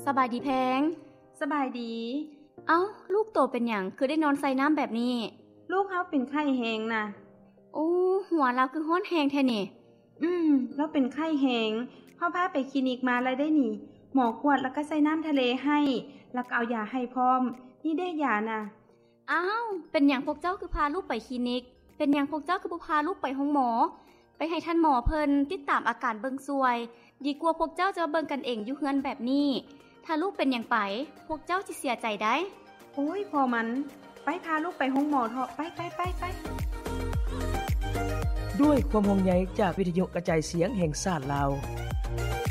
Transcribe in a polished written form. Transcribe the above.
สบายดีแพงสบายดีเอ้าลูกโตเป็นหยังคือได้นอนใส่น้ำแบบนี้ลูกเฮาเป็นไข้แฮงน่ะโอ้หัวเราคือฮ้อนแฮงแท้นี่แล้วเป็นไข้แฮงพ่อพาไปคลินิกมาแล้วได้นี่หมอกวดแล้วก็ใส่น้ำทะเลให้แล้วก็เอายาให้พร้อมนี่ได้ยาน่ะอ้าวเป็นหยังพวกเจ้าคือพาลูกไปคลินิกเป็นหยังพวกเจ้าคือบ่พาลูกไปห้องหมอไปให้ท่านหมอเพิ่นติดตามอาการเบิ่งซวยดีกว่าพวกเจ้าจะเบิ่งกันเองอยู่เฮือนแบบนี้ถ้าลูกเป็นหยังไปพวกเจ้าสิเสียใจได้โอ้ยพอมันไปพาลูกไปห้องหมอเถอะไปด้วยความห่วงใยจากวิทยุกระจายเสียงแห่งชาติลาว